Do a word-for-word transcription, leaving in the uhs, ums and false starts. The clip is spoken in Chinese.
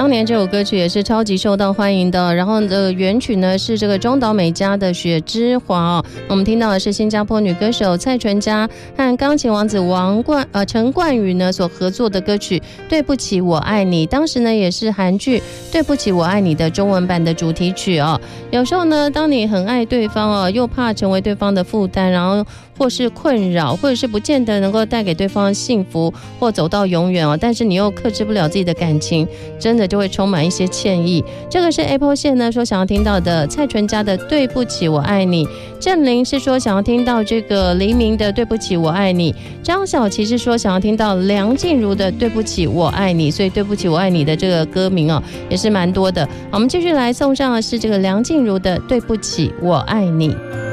当年这首歌曲也是超级受到欢迎的，然后的原曲呢是这个中岛美嘉的《雪之华》哦。我们听到的是新加坡女歌手蔡淳佳和钢琴王子王冠呃陈冠宇呢所合作的歌曲《对不起我爱你》，当时呢也是韩剧《对不起我爱你》的中文版的主题曲哦。有时候呢，当你很爱对方哦，又怕成为对方的负担，然后或是困扰，或者是不见得能够带给对方幸福或走到永远哦，但是你又克制不了自己的感情，真的就会充满一些歉意。这个是 Apple 线呢说想要听到的蔡淳佳的《对不起我爱你》，郑玲是说想要听到这个黎明的《对不起我爱你》，张小琪是说想要听到梁静茹的《对不起我爱你》，所以《对不起我爱你》的这个歌名哦也是蛮多的。好，我们继续来送上的是这个梁静茹的《对不起我爱你》。